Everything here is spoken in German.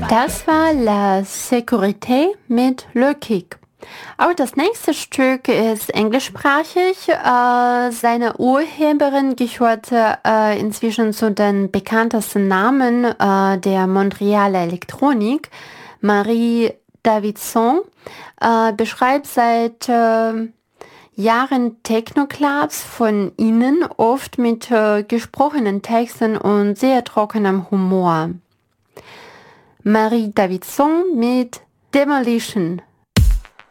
Das war La Sécurité mit Le Kick. Aber das nächste Stück ist englischsprachig. Seine Urheberin gehörte inzwischen zu den bekanntesten Namen der Montrealer Elektronik. Marie Davidson beschreibt seit Jahren Techno-Clubs von innen, oft mit gesprochenen Texten und sehr trockenem Humor. Marie Davidson mit Demolition.